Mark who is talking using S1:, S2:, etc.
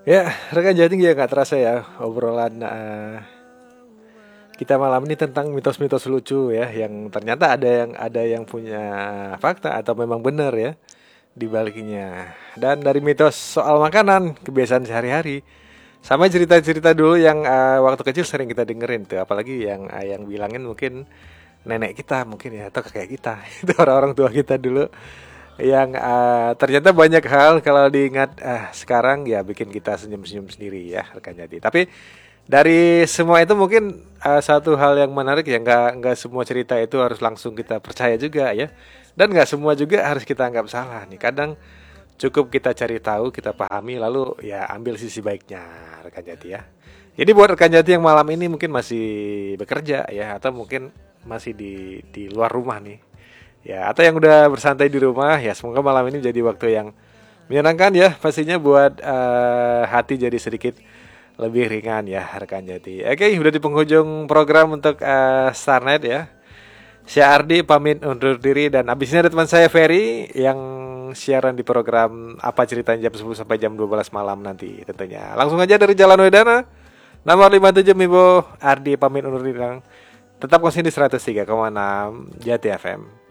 S1: Ya, rekan Jating ya nggak terasa ya obrolan kita malam ini tentang mitos-mitos lucu ya, yang ternyata ada yang punya fakta atau memang benar ya di baliknya. Dan dari mitos soal makanan, kebiasaan sehari-hari, sama cerita-cerita dulu yang waktu kecil sering kita dengerin tuh, apalagi yang bilangin mungkin nenek kita mungkin ya atau kakek kita, itu orang-orang tua kita dulu yang ternyata banyak hal kalau diingat sekarang ya bikin kita senyum-senyum sendiri ya rekan jadi. Tapi dari semua itu mungkin satu hal yang menarik ya, nggak semua cerita itu harus langsung kita percaya juga ya, dan nggak semua juga harus kita anggap salah nih. Kadang cukup kita cari tahu, kita pahami, lalu ya ambil sisi baiknya rekan jati ya. Jadi buat rekan jati yang malam ini mungkin masih bekerja ya, atau mungkin masih di luar rumah nih ya, atau yang udah bersantai di rumah ya, semoga malam ini jadi waktu yang menyenangkan ya, pastinya buat hati jadi sedikit lebih ringan ya rekan jati. Oke, udah di penghujung program untuk Starnet ya. Saya Ardi pamit undur diri, dan abis ini ada teman saya Ferry yang siaran di program Apa Ceritanya jam 10 sampai jam 12 malam nanti tentunya. Langsung aja dari Jalan Wedana nomor 57 Mibo. Ardi pamit undur diri. Tetap konsen di 103,6 Jati FM.